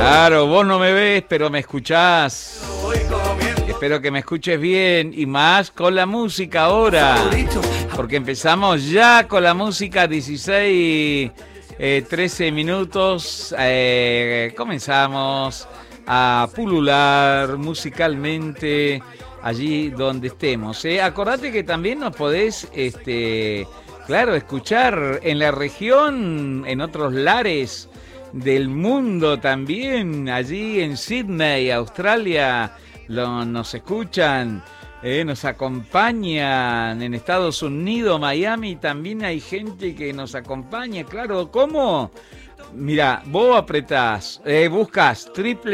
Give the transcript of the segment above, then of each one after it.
Claro, vos no me ves, pero me escuchás. Espero que me escuches bien y más con la música ahora. Porque empezamos ya con la música, 16, 13 minutos. Comenzamos a pulular musicalmente allí donde estemos. Acordate que también nos podés, claro, escuchar en la región, en otros lares del mundo también, allí en Sydney, Australia, nos escuchan, nos acompañan en Estados Unidos, Miami, también hay gente que nos acompaña, claro, ¿cómo? Mira, vos apretás, buscas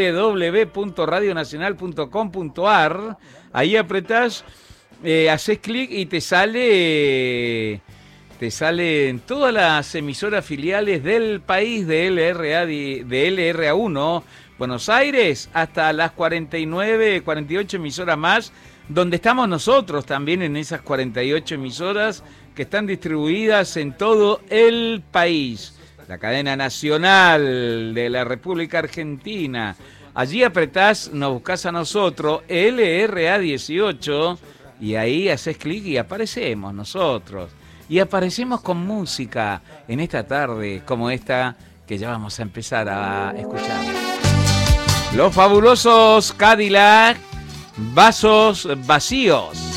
www.radionacional.com.ar, ahí apretás, haces clic y te salen todas las emisoras filiales del país de LRA1, Buenos Aires, hasta las 49, 48 emisoras más, donde estamos nosotros también en esas 48 emisoras que están distribuidas en todo el país. La cadena nacional de la República Argentina. Allí apretás, nos buscás a nosotros, LRA18, y ahí haces clic y aparecemos nosotros. Y aparecemos con música en esta tarde, como esta que ya vamos a empezar a escuchar. Los fabulosos Cadillac, Vasos Vacíos.